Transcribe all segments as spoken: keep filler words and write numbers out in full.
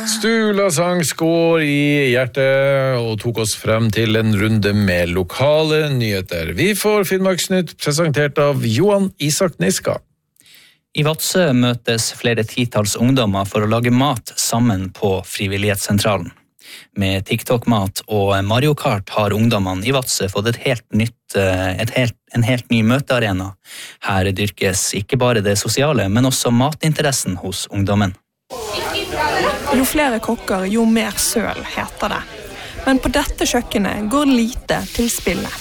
Stula sang skår i hjertet og tok oss frem til en runde med lokale nyheter. Vi får Finnmarksnytt presentert av Johan Isak Niska. I Vadsø møtes flere titals ungdommer for å lage mat sammen på frivillighetssentralen. Med TikTok-mat og Mario Kart har ungdommene i Vadsø fått et helt nytt, et helt, en helt ny møtearena. Her dyrkes ikke bare det sosiale, men også matinteressen hos ungdommen. Jo flere kokker, jo mer søl, heter det. Men på dette kjøkkenet går lite til spillet.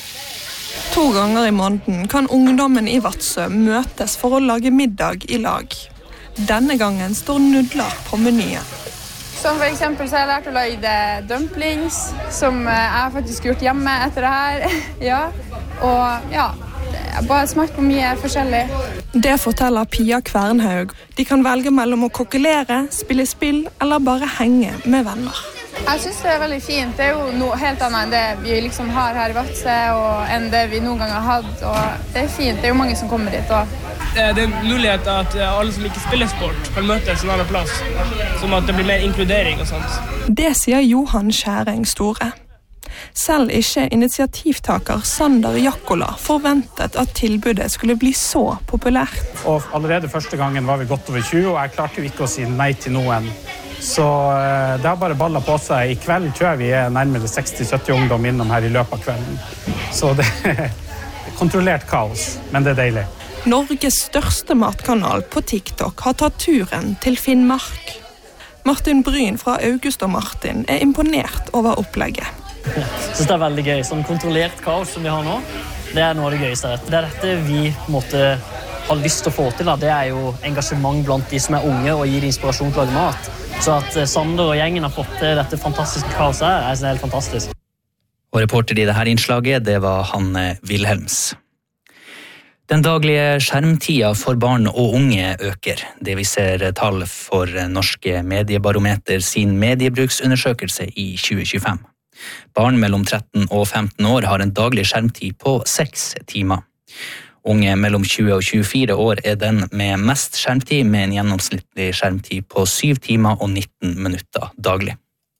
To ganger i måneden kan ungdommen i Vadsø møtes for å lage middag i lag. Denne gangen står nudler på menyen. Som for eksempel så har jeg lært å lage dumplings, som jeg har faktisk gjort hjemme etter det her. Ja, og ja, jeg bare smakt på mye forskjellig. Det forteller Pia Kvernhaug. De kan velge mellom å kokkelere, spille spill eller bare henge med venner. Jeg synes det er veldig fint. Det er jo noe helt annet enn det vi liksom har her i Vadsø, og enn det vi noen gang har hatt. Og det er fint. Det er jo mange som kommer dit også. Det er mulighet at alle som liker spillesport kan møtes en annen plass, som at det blir mer inkludering og sånt. Det sier Johan Skjæring Store. Selv ikke initiativtaker Sander Jakkola forventet at tilbudet skulle bli så populært. Og allerede første gangen var vi godt over tjue, og jeg klarte jo ikke å si nei til noen. Så det har bare ballet på seg. I kveld tror jeg vi er nærmere seksti til sytti ungdom innom her i løpet av kvelden. Så det er kontrollert kaos, men det er deilig. Norges største matkanal på TikTok har tatt turen til Finnmark. Martin Bryn fra August og Martin er imponert over opplegget. Jeg synes det er veldig gøy. Sånn kontrollert kaos som vi har nå, det er noe av det gøyeste. Det er dette vi måtte ha lyst til å få til. Da. Det er jo engasjement blant de som er unge og gir inspirasjon til å lage mat. Så at Sander og gjengen har fått til dette fantastiske kaoset her, er helt fantastisk. Og reporter i dette innslaget, det var Hanne Wilhelms. Den daglige skjermtida for barn og unge øker. Det viser tall for Norske Mediebarometer sin mediebruksundersøkelse i tjue tjuefem. Barn mellom tretten og femten år har en daglig skjermtid på seks timer. Unge mellom tjue og tjuefire år er den med mest skjermtid, med en gjennomsnittlig skjermtid på syv timer og nitten minutter daglig.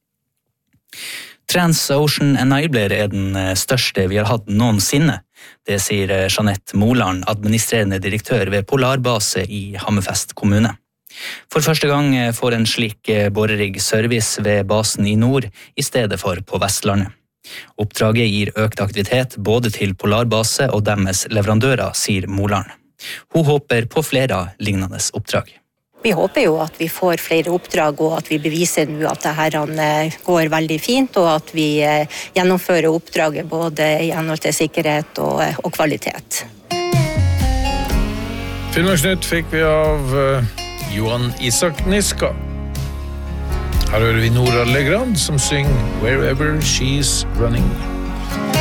Transocean Enabler er den største vi har hatt noensinne. Det sier Jeanette Moland, administrerende direktør ved Polarbase i Hammerfest kommune. For første gang får en slik borerigg service ved basen i nord i stedet for på Vestlandet. Oppdraget gir økt aktivitet både til Polarbase og deres leverandører, sier Moland. Hun håper på flere lignende oppdrag. Vi håper jo at vi får flere oppdrag, og at vi beviser nå at dette går veldig fint, og at vi gjennomfører oppdraget både i henhold til sikkerhet og, og kvalitet. Finnmarksnytt fikk vi av Johan Isak Niska. Her hører vi Nora Legrand som synger Wherever She's Running.